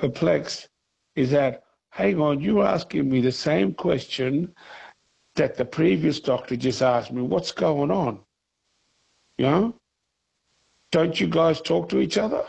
perplexed is that, hang on, you're asking me the same question that the previous doctor just asked me. What's going on? You know? Don't you guys talk to each other?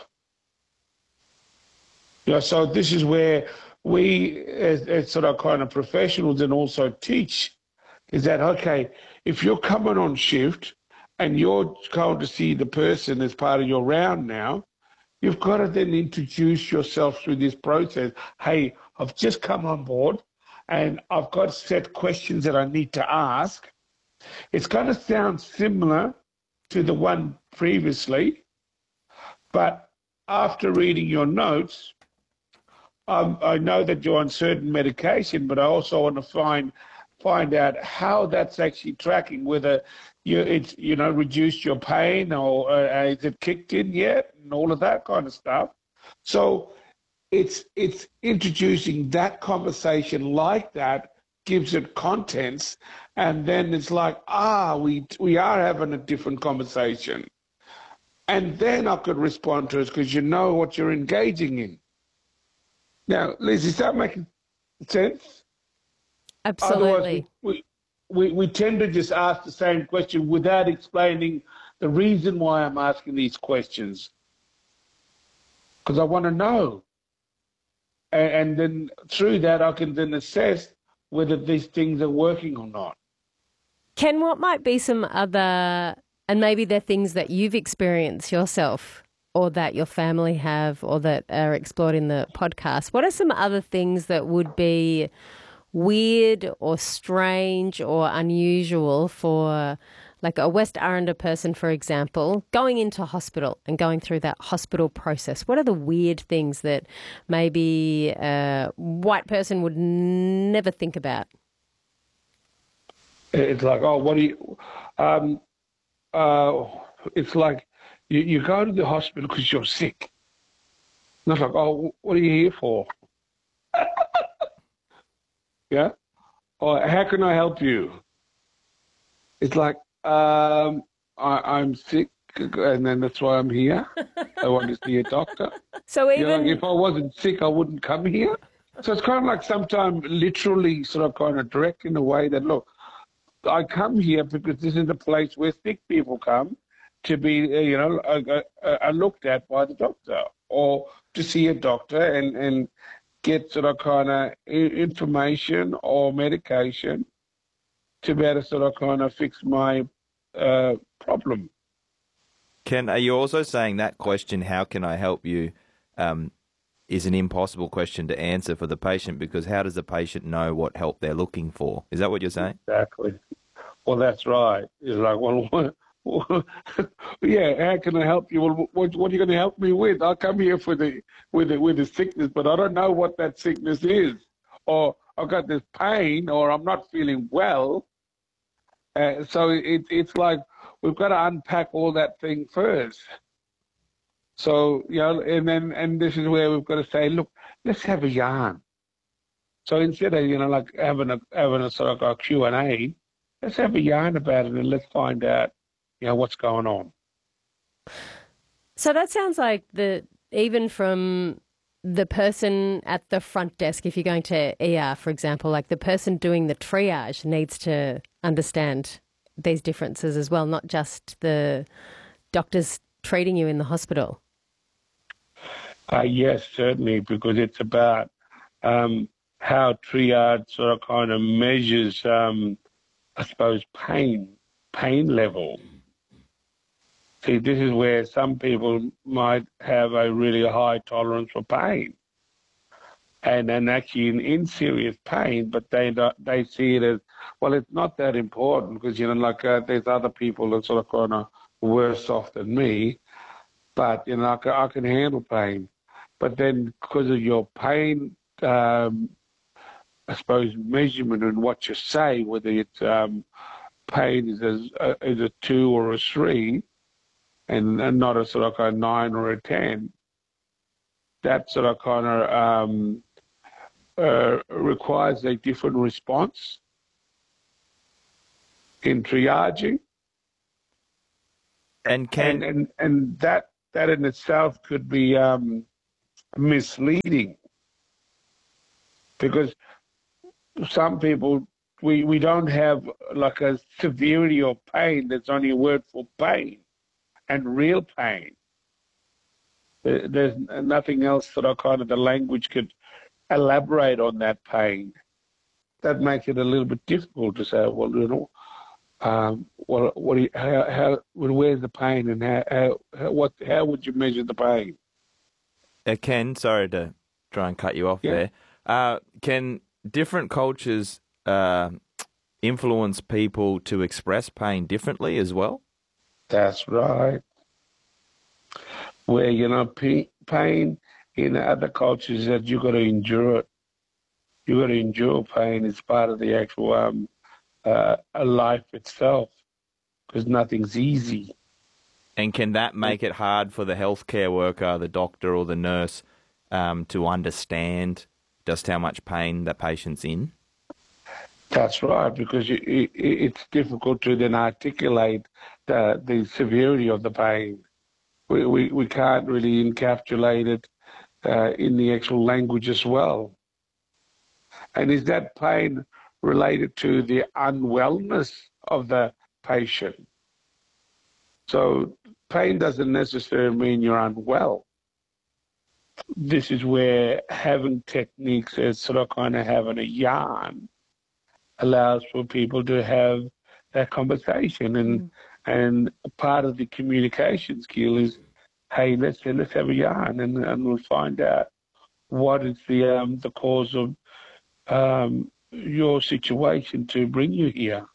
You know, so this is where we, as sort of kind of professionals and also teach, is that, okay, if you're coming on shift and you're going to see the person as part of your round now, you've got to then introduce yourself through this process. Hey, I've just come on board and I've got set questions that I need to ask. It's going to sound similar to the one previously, but after reading your notes, I know that you're on certain medication, but I also want to find out how that's actually tracking, whether it's reduced your pain or is it kicked in yet, and all of that kind of stuff. So it's introducing that conversation like that, gives it contents, and then it's like, we are having a different conversation. And then I could respond to it because you know what you're engaging in. Now, Liz, is that making sense? Absolutely. Otherwise, we tend to just ask the same question without explaining the reason why I'm asking these questions. Because I want to know. And then through that, I can then assess whether these things are working or not. Ken, what might be some other, and maybe they're things that you've experienced yourself or that your family have or that are explored in the podcast, what are some other things that would be weird or strange or unusual for like a West Arundel person, for example, going into hospital and going through that hospital process? What are the weird things that maybe a white person would never think about? It's like, what do you... it's like you go to the hospital because you're sick. And it's like, what are you here for? Yeah? Or how can I help you? It's like, I'm sick, and then that's why I'm here. I want to see a doctor. So even if I wasn't sick, I wouldn't come here. So it's kind of like sometimes literally sort of kind of direct in a way that, look, I come here because this is a place where sick people come to be, looked at by the doctor or to see a doctor and get sort of kind of information or medication to be able to sort of kind of fix my problem. Ken, are you also saying that question, how can I help you, is an impossible question to answer for the patient, because how does the patient know what help they're looking for? Is that what you're saying? Exactly. Well, that's right. It's like, yeah, how can I help you? Well, what are you going to help me with? I'll come here for with the sickness, but I don't know what that sickness is. Or I've got this pain, or I'm not feeling well. So it's like we've got to unpack all that thing first. So, and this is where we've got to say, look, let's have a yarn. So instead of, like having a sort of a Q&A, let's have a yarn about it and let's find out, what's going on. So that sounds like even from the person at the front desk, if you're going to ER, for example, like the person doing the triage needs to understand these differences as well, not just the doctors treating you in the hospital. Yes, certainly, because it's about how triage sort of kind of measures, I suppose, pain level. See, this is where some people might have a really high tolerance for pain, and actually in serious pain, but they see it as, well, it's not that important because there's other people that sort of kind of worse off than me, but I can handle pain. But then because of your pain, I suppose, measurement and what you say, whether it's pain is a 2 or a 3, and not a sort of a 9 or a 10, that sort of kind of requires a different response in triaging. And that in itself could be misleading. because some people, we don't have like a severity of pain. There's only a word for pain and real pain. There's nothing else that the language could elaborate on that pain. That makes it a little bit difficult to say, well, what do you, where's the pain, and how would you measure the pain? Ken, sorry to try and cut you off there. Can different cultures influence people to express pain differently as well? That's right. Where, pain in other cultures that you got to endure it. You got to endure pain. It's part of the actual life itself, because nothing's easy. And can that make it hard for the healthcare worker, the doctor or the nurse, to understand just how much pain the patient's in? That's right, because it's difficult to then articulate the severity of the pain. We can't really encapsulate it in the actual language as well. And is that pain related to the unwellness of the patient? So pain doesn't necessarily mean you're unwell. This is where having techniques as having a yarn allows for people to have that conversation. And part of the communication skill is, hey, let's have a yarn, and we'll find out what is the cause of your situation to bring you here.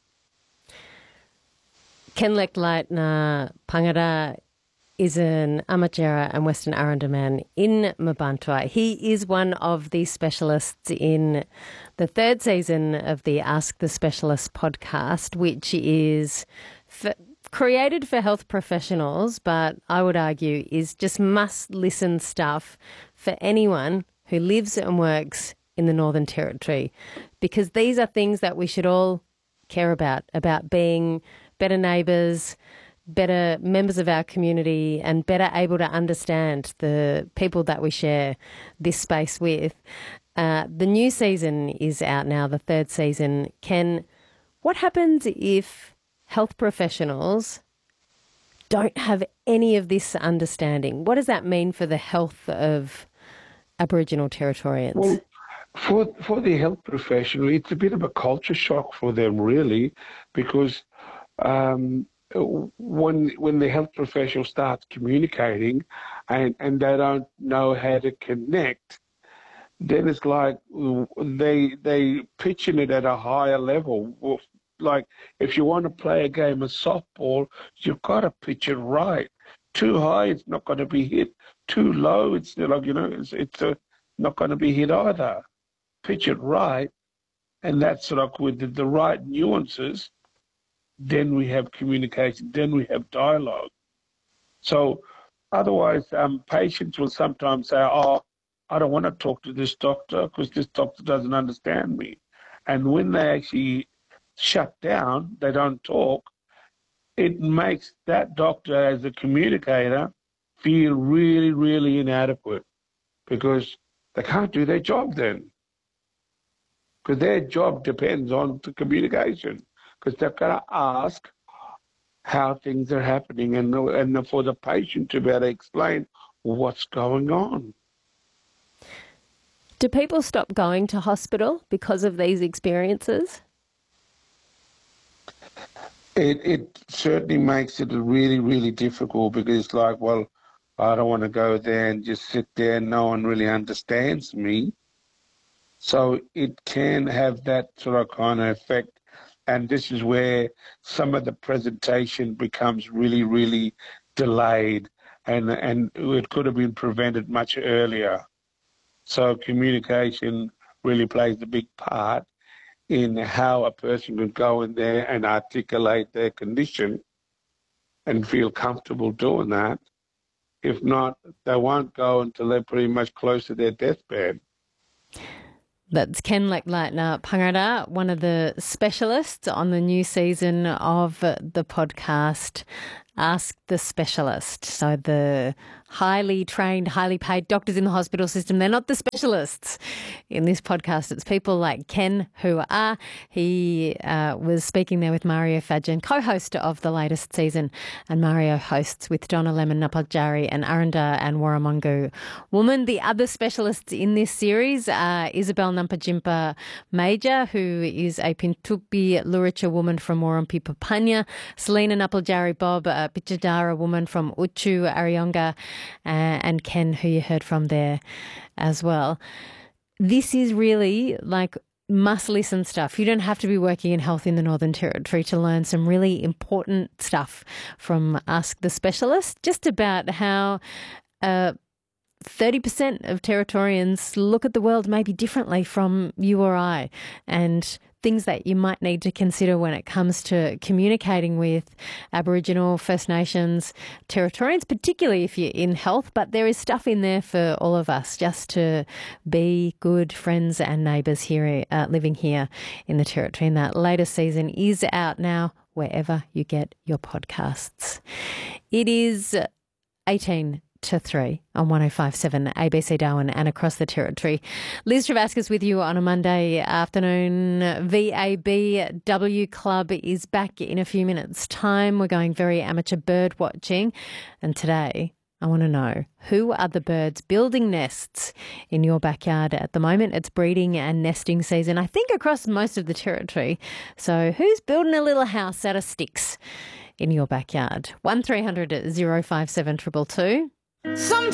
Ken Laitner Pangara is an Amatjara and Western Arrernte man in Mparntwe. He is one of the specialists in the third season of the Ask the Specialist podcast, which is created for health professionals, but I would argue is just must-listen stuff for anyone who lives and works in the Northern Territory, because these are things that we should all care about being better neighbours, better members of our community, and better able to understand the people that we share this space with. The new season is out now, the third season. Ken, what happens if health professionals don't have any of this understanding? What does that mean for the health of Aboriginal Territorians? Well, for the health professional, it's a bit of a culture shock for them, really, because when the health professional starts communicating and they don't know how to connect, then it's like they pitching it at a higher level. Like, if you want to play a game of softball, you've got to pitch it right. Too high, it's not going to be hit. Too low, it's it's not going to be hit either. Pitch it right, and that's with the right nuances. Then we have communication. Then we have dialogue. So, otherwise, patients will sometimes say, "Oh, I don't want to talk to this doctor because this doctor doesn't understand me." And when they actually shut down, they don't talk, it makes that doctor as a communicator feel really, really inadequate, because they can't do their job then. Because their job depends on the communication, because they've got to ask how things are happening and for the patient to be able to explain what's going on. Do people stop going to hospital because of these experiences? It certainly makes it really, really difficult, because it's like, well, I don't want to go there and just sit there and no one really understands me. So it can have that effect. And this is where some of the presentation becomes really, really delayed, and it could have been prevented much earlier. So communication really plays a big part in how a person can go in there and articulate their condition and feel comfortable doing that. If not, they won't go until they're pretty much close to their deathbed. That's Ken Laitner Pangara, one of the specialists on the new season of the podcast Ask the Specialist. So the highly trained, highly paid doctors in the hospital system, they're not the specialists in this podcast. It's people like Ken who are. He was speaking there with Mario Fadjan, co-host of the latest season, and Mario hosts with Donna Lemon-Napaljari and Arunda and Warramungu Woman. The other specialists in this series are Isabel Nampajimpa Major, who is a Pintupi Luritja woman from Warumpi Papanya, Selena Napaljari Bob, a Pitjadara woman from Uchu Arionga, and Ken, who you heard from there as well. This is really like must-listen stuff. You don't have to be working in health in the Northern Territory to learn some really important stuff from Ask the Specialist, just about how 30% of Territorians look at the world maybe differently from you or I, and things that you might need to consider when it comes to communicating with Aboriginal, First Nations, Territorians, particularly if you're in health. But there is stuff in there for all of us just to be good friends and neighbours here, living here in the Territory. And that latest season is out now wherever you get your podcasts. It is 18 to 3 on 105.7 ABC Darwin and across the Territory. Liz Travascus with you on a Monday afternoon. VABW Club is back in a few minutes' time. We're going very amateur bird watching, and today I want to know, who are the birds building nests in your backyard at the moment? It's breeding and nesting season, I think, across most of the Territory. So who's building a little house out of sticks in your backyard? 1300 057 222.